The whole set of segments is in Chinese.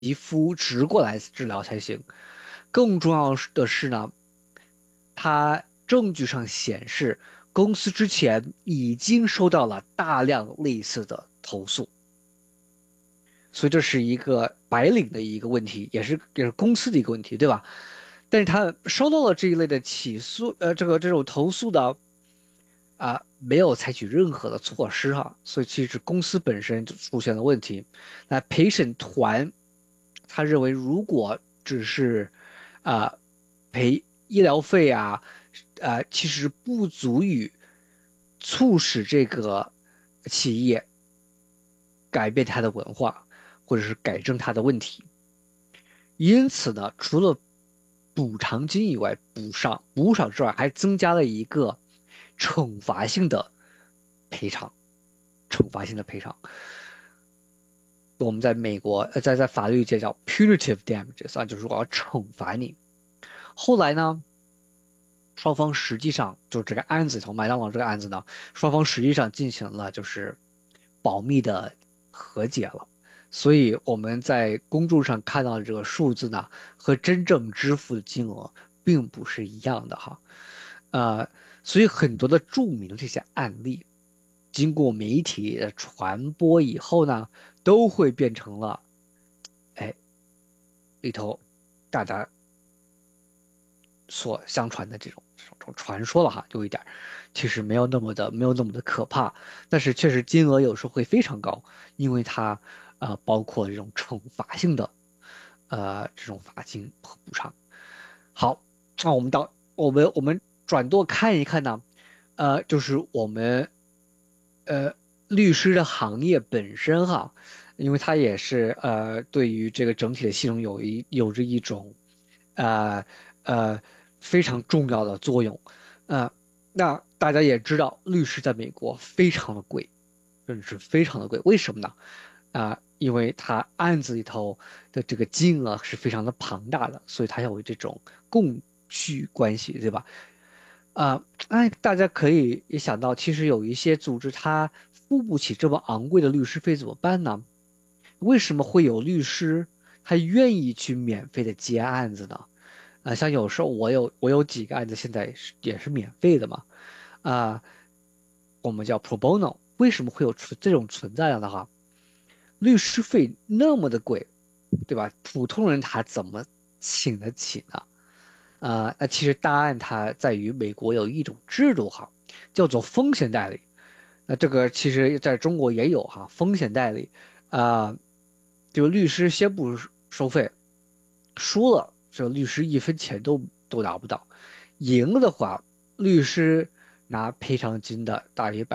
皮肤直过来治疗才行。更重要的是呢，它证据上显示，公司之前已经收到了大量类似的投诉，所以这是一个白领的一个问题，也是公司的一个问题，对吧？但是他收到了这一类的起诉，这种投诉的没有采取任何的措施哈，所以其实公司本身就出现了问题。那陪审团他认为，如果只是啊、赔医疗费其实不足以促使这个企业改变它的文化，或者是改正它的问题。因此呢，除了补偿金以外，补偿之外，还增加了一个惩罚性的赔偿，惩罚性的赔偿。我们在美国，在法律界叫 punitive damages 就是我要惩罚你。后来呢，双方实际上就这个案子从麦当劳这个案子呢，双方实际上进行了就是保密的和解了。所以我们在公众上看到的这个数字呢，和真正支付的金额并不是一样的哈。呃，所以很多的著名的这些案例，经过媒体的传播以后呢，都会变成了，哎，里头大家所相传的这种传说了哈，有一点其实没有那么的可怕，但是确实金额有时候会非常高，因为它包括这种惩罚性的这种罚金和补偿。好，那我们转舵看一看呢，就是我们呃律师的行业本身哈，因为它也是对于这个整体的系统有着一种呃呃非常重要的作用。呃，那大家也知道，律师在美国非常的贵，真的是非常的贵。为什么呢？因为他案子里头的这个金额是非常的庞大的，所以它有这种供需关系，对吧？大家可以也想到，其实有一些组织它付不起这么昂贵的律师费怎么办呢？为什么会有律师他愿意去免费的接案子呢？像有时候我有几个案子现在也是免费的嘛，啊、我们叫 pro bono，为什么会有这种存在的话？律师费那么的贵，对吧？普通人他怎么请得起呢？那其实答案它在于美国有一种制度哈，叫做风险代理。那这个其实在中国也有哈，风险代理啊、就律师先不收费，输了这律师一分钱都拿不到，赢了的话，律师拿赔偿金的大约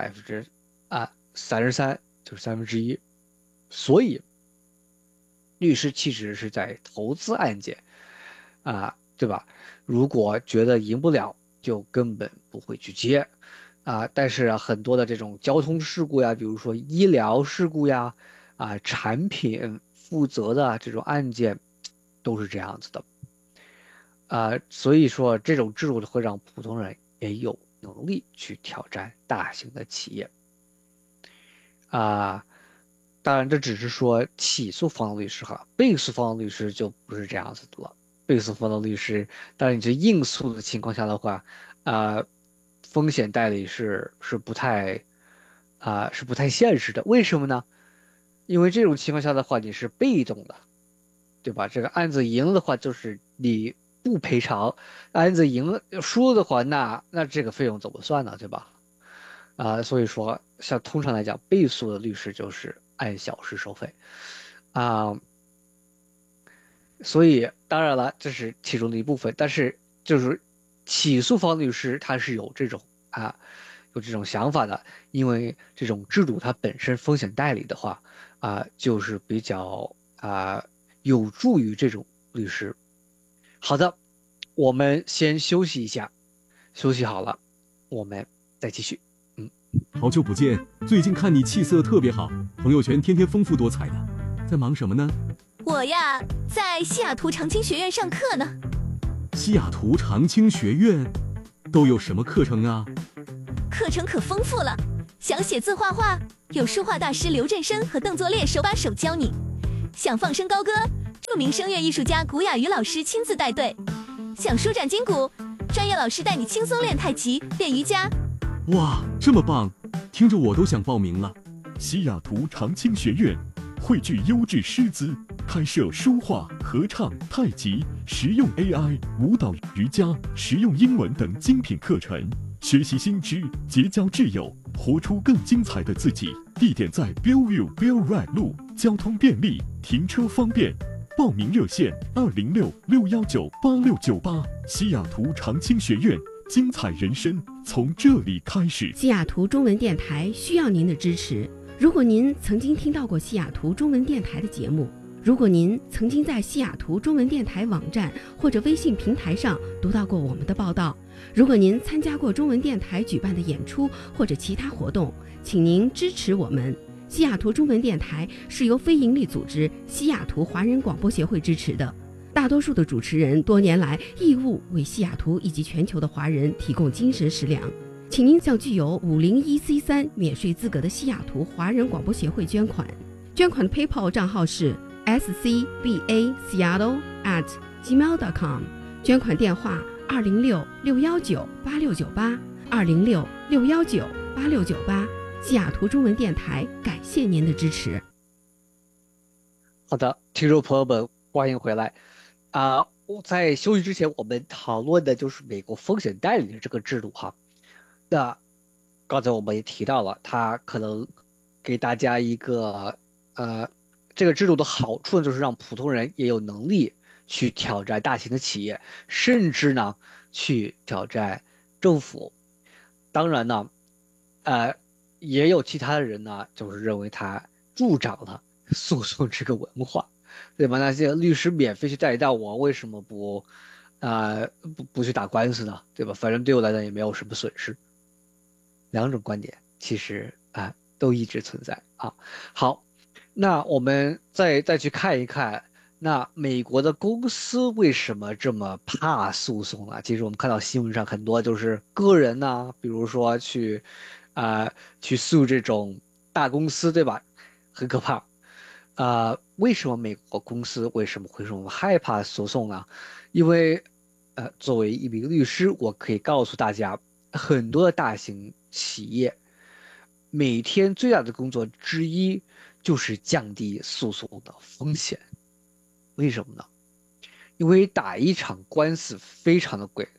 33%，就是1/3。所以律师其实是在投资案件对吧？如果觉得赢不了，就根本不会去接但是很多的这种交通事故呀，比如说医疗事故呀，产品负责的这种案件，都是这样子的所以说这种制度会让普通人也有能力去挑战大型的企业啊。当然，这只是说起诉方的律师哈，被诉方的律师就不是这样子的了。被诉方的律师，当然你是应诉的情况下的话，啊、风险代理是不太现实的。为什么呢？因为这种情况下的话，你是被动的，对吧？这个案子赢了的话，就是你不赔偿；案子输了的话，那这个费用怎么算呢？对吧？所以说，像通常来讲，被诉的律师就是按小时收费啊，所以当然了，这是其中的一部分，但是就是起诉方律师他是啊有这种想法的，因为这种制度它本身风险代理的话就是比较有助于这种律师。好的，我们先休息一下，休息好了，我们再继续。嗯。 好久不见，最近看你气色特别好，朋友圈天天丰富多彩的，在忙什么呢？ 我呀，在西雅图长青学院上课呢。 西雅图长青学院都有什么课程啊？ 课程可丰富了，想写字画画，有书画大师刘振生和邓作烈手把手教你；想放声高歌， 著名声乐艺术家古雅瑜老师亲自带队，想舒展筋骨，专业老师带你轻松练太极、练瑜伽。 哇，这么棒，听着我都想报名了。 西雅图长青学院汇聚优质师资，开设书画、合唱、太极、实用 AI、舞蹈、瑜伽、实用英文等精品课程，学习新知，结交挚友，活出更精彩的自己。地点在 Bellevue Bell Ride 路，交通便利，停车方便。报名热线206-619-8698。西雅图长青学院，精彩人生从这里开始。 西雅图中文电台需要您的支持。如果您曾经听到过西雅图中文电台的节目，如果您曾经在西雅图中文电台网站或者微信平台上读到过我们的报道，如果您参加过中文电台举办的演出或者其他活动，请您支持我们。西雅图中文电台是由非营利组织西雅图华人广播协会支持的，大多数的主持人多年来义务为西雅图以及全球的华人提供精神食粮。请您向具有501C3免税资格的西雅图华人广播协会捐款，捐款的 PayPal 账号是 scbaseattle@gmail.com， 捐款电话206-619-8698 206-619-8698。西雅图中文电台感谢您的支持。 好的，听众朋友们，欢迎回来。在休息之前，我们讨论的就是美国风险代理的这个制度哈。那刚才我们也提到了，它可能给大家一个这个制度的好处呢，就是让普通人也有能力去挑战大型的企业，甚至呢去挑战政府。当然呢，也有其他的人呢，就是认为它助长了诉讼这个文化，对吧？那些律师免费去代理我，为什么不去打官司呢？对吧？反正对我来讲也没有什么损失。两种观点其实都一直存在啊。好，那我们再去看一看，那美国的公司为什么这么怕诉讼呢？其实我们看到新闻上很多就是个人呢，比如说去诉这种大公司，对吧？很可怕。为什么美国公司为什么会这么害怕诉讼呢？因为作为一名律师，我可以告诉大家，很多的大型企业每天最大的工作之一就是降低诉讼的风险。为什么呢？因为打一场官司非常的贵，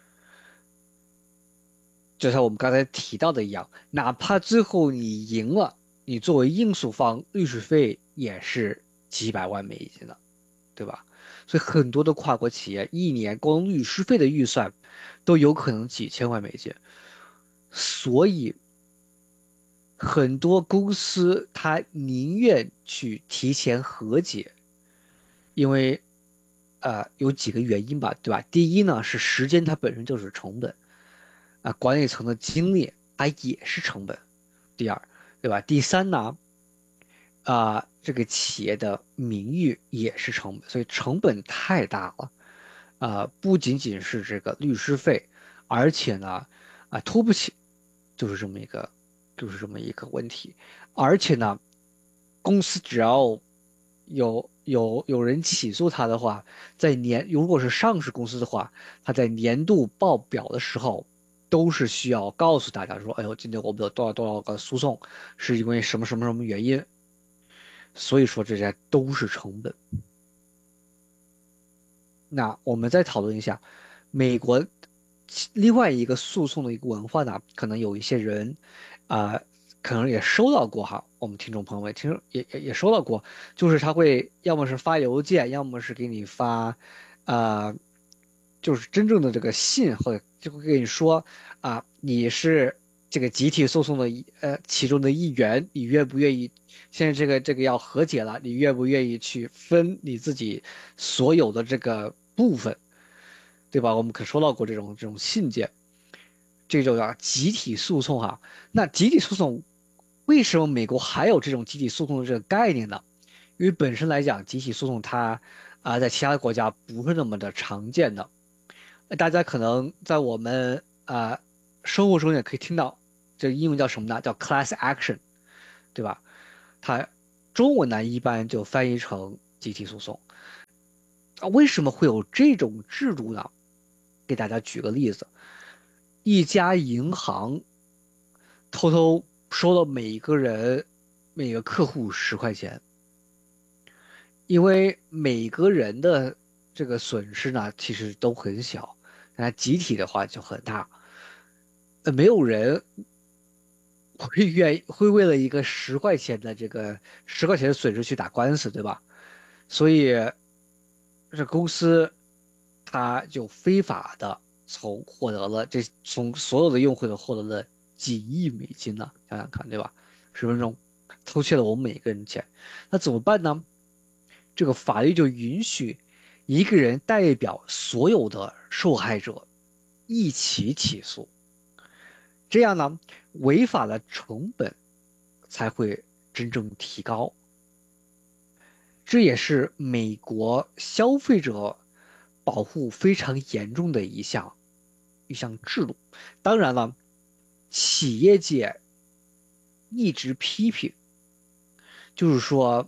就像我们刚才提到的一样，哪怕最后你赢了，你作为应诉方，律师费也是几百万美金的，对吧？所以很多的跨国企业一年光律师费的预算都有可能几千万美金，所以很多公司他宁愿去提前和解，因为有几个原因吧，对吧？第一呢是时间它本身就是成本，管理层的精力它也是成本。第二，对吧？第三呢，这个企业的名誉也是成本，所以成本太大了，不仅仅是这个律师费，而且呢，拖不起，就是这么一个问题，而且呢，公司只要有人起诉他的话，如果是上市公司的话，他在年度报表的时候都是需要告诉大家说，哎呦，今天我们有多少个诉讼，是因为什么原因。所以说这些都是成本。那我们再讨论一下美国另外一个诉讼的一个文化呢，可能有一些人可能也收到过哈，我们听众朋友们也收到过，就是他会要么是发邮件，要么是给你发就是真正的这个信，或者就会跟你说你是这个集体诉讼的其中的一员，你愿不愿意现在这个要和解了，你愿不愿意去分你自己所有的这个部分，对吧？我们可收到过这种信件，这就叫集体诉讼哈。那集体诉讼为什么美国还有这种集体诉讼的这个概念呢？因为本身来讲，集体诉讼它在其他国家不是那么的常见的。大家可能在我们生活中也可以听到，这英文叫什么呢？叫 class action， 对吧？它中文呢一般就翻译成集体诉讼。 为什么会有这种制度呢？给大家举个例子，一家银行偷偷收了每个客户10块钱，因为每个人的这个损失呢，其实都很小，那集体的话就很大。没有人会为了一个十块钱的损失去打官司，对吧？所以这公司他就非法的从所有的用户都获得了几亿美金呢，想想看，对吧？10分钟偷窃了我们每个人的钱，那怎么办呢？这个法律就允许一个人代表所有的受害者一起起诉，这样呢，违法的成本才会真正提高。这也是美国消费者保护非常严重的一项制度。当然了，企业界一直批评，就是说，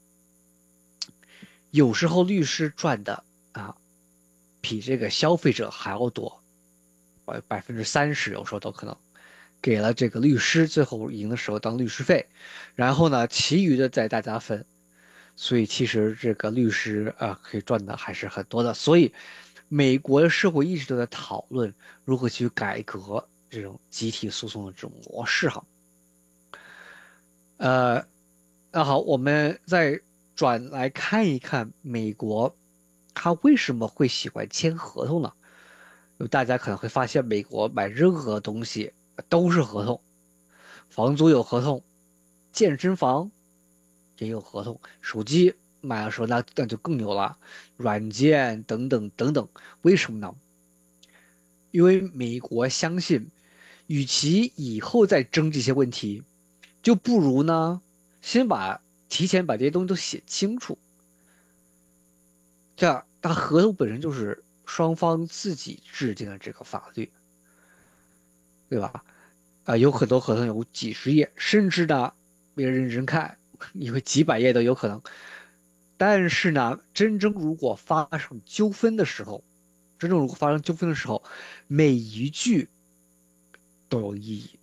有时候律师赚的比这个消费者还要多，30%有时候都可能给了这个律师，最后赢的时候当律师费，然后呢，其余的再大家分。所以其实这个律师可以赚的还是很多的。所以美国的社会一直都在讨论如何去改革这种集体诉讼的这种模式哈。那好，我们再转来看一看美国，他为什么会喜欢签合同呢？大家可能会发现，美国买任何东西都是合同，房租有合同，健身房也有合同，手机买的时候那就更有了，软件等等等等。为什么呢？因为美国相信，与其以后再争这些问题，就不如呢先提前把这些东西都写清楚。这样，它合同本身就是双方自己制定的这个法律，对吧？有很多合同有几十页，甚至呢没人认真看，因为几百页都有可能。但是呢，如果发生纠纷的时候，每一句都有意义，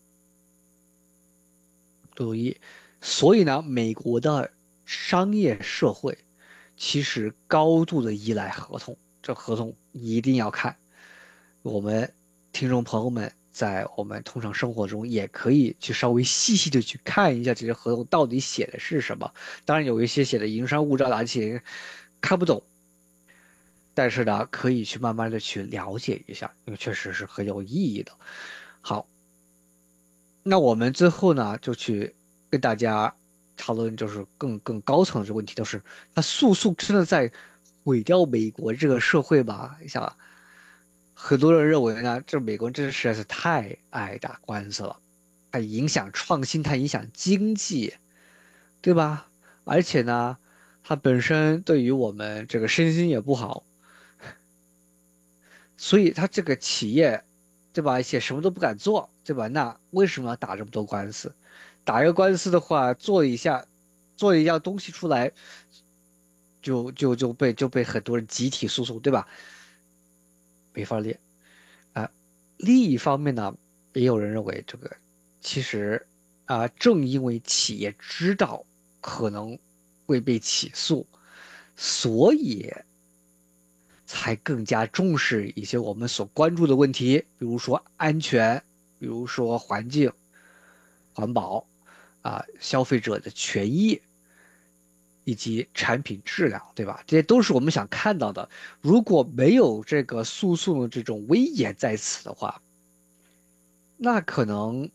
都有意义。所以呢，美国的商业社会其实高度的依赖合同，这合同一定要看。我们听众朋友们在我们通常生活中也可以去稍微细细的去看一下这些合同到底写的是什么。当然有一些写的云山雾罩的，而且看不懂，但是呢，可以去慢慢的去了解一下，因为确实是很有意义的。好，那我们最后呢，就去跟大家讨论，就是更高层的这个问题，就是那诉讼真的在毁掉美国这个社会吗？你想，很多人认为呢，这美国人真的实在是太爱打官司了，它影响创新，它影响经济，对吧？而且呢，它本身对于我们这个身心也不好，所以它这个企业，对吧？且什么都不敢做，对吧？那为什么要打这么多官司？打一个官司的话，做一样东西出来，就被很多人集体诉讼，对吧？没法练啊。另一方面呢，也有人认为这个其实正因为企业知道可能会被起诉，所以才更加重视一些我们所关注的问题，比如说安全，比如说环境、环保消费者的权益以及产品质量，对吧？这些都是我们想看到的。如果没有这个诉讼的这种威严在此的话，那可能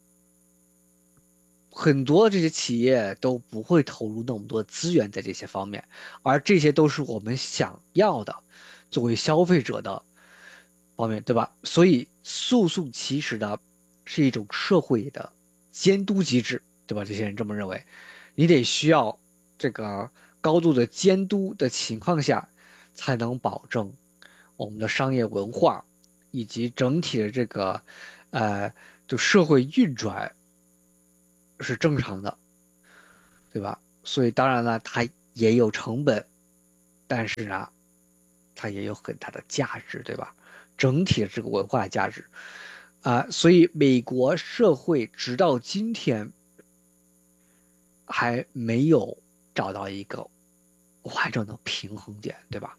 很多这些企业都不会投入那么多资源在这些方面，而这些都是我们想要的，作为消费者的方面，对吧？所以诉讼其实呢是一种社会的监督机制，对吧？这些人这么认为，你得需要这个高度的监督的情况下，才能保证我们的商业文化以及整体的这个就社会运转是正常的，对吧？所以当然了，它也有成本，但是呢， 它也有很大的价值，对吧？整体的这个文化价值所以美国社会直到今天还没有找到一个完整的平衡点，对吧？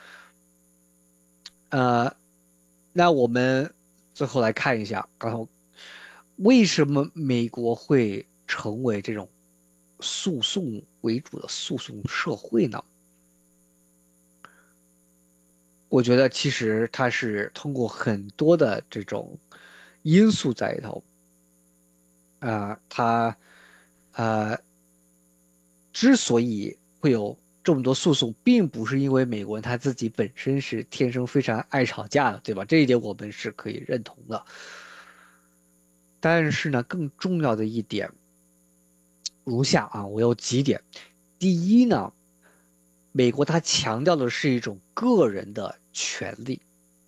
那我们最后来看一下，刚才为什么美国会成为这种诉讼为主的诉讼社会呢？我觉得其实它是通过很多的这种因素在里头，它之所以会有这么多诉讼，并不是因为美国人他自己本身是天生非常爱吵架的，对吧？这一点我们是可以认同的。但是呢，更重要的一点如下我有几点。第一呢，美国它强调的是一种个人的权利。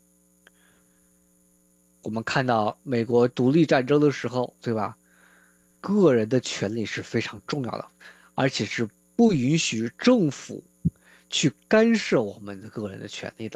我们看到美国独立战争的时候，对吧？个人的权利是非常重要的，而且是不允许政府去干涉我们的个人的权利的。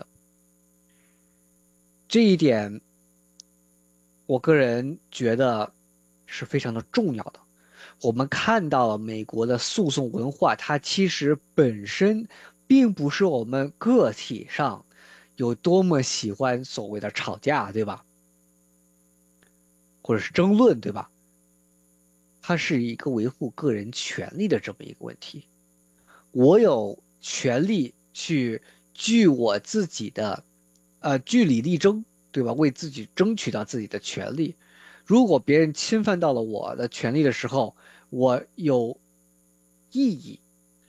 这一点，我个人觉得是非常的重要的。我们看到了美国的诉讼文化，它其实本身并不是我们个体上有多么喜欢所谓的吵架，对吧？或者是争论，对吧？它是一个维护个人权利的这么一个问题。我有权利去据我自己的，据理力争，对吧？为自己争取到自己的权利。如果别人侵犯到了我的权利的时候，我有意义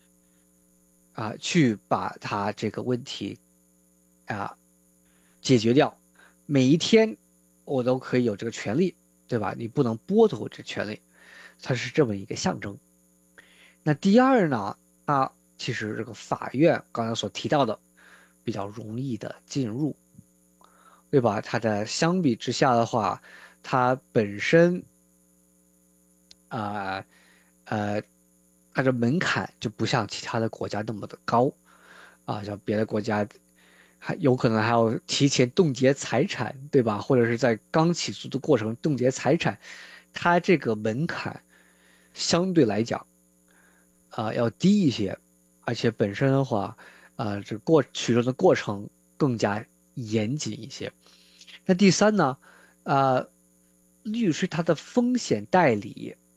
去把它这个问题解决掉。每一天我都可以有这个权利，对吧？你不能剥夺我这权利，它是这么一个象征。那第二呢，其实这个法院刚才所提到的比较容易的进入，对吧？它的相比之下的话，它本身它的门槛就不像其他的国家那么的高像别的国家还有可能还要提前冻结财产，对吧？或者是在刚起诉的过程冻结财产，它这个门槛相对来讲要低一些，而且本身的话这取证的过程更加严谨一些。那第三呢，律师他的风险代理